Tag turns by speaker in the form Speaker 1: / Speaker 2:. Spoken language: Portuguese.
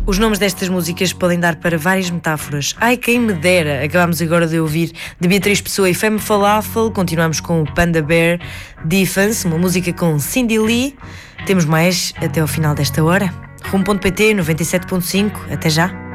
Speaker 1: Os nomes destas músicas podem dar para várias metáforas. Ai, quem me dera! Acabámos agora de ouvir de Beatriz Pessoa e Femme Falafel. Continuamos com o Panda Bear Defense, uma música com Cindy Lee. Temos mais até ao final desta hora. Rumo.pt 97.5. Até já!